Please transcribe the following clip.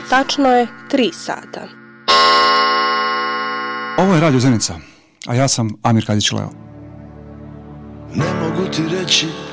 Tačno je 3 sata. Ovo je Radio Zenica, a ja sam Amir Kadić-Leo. Ne mogu ti reći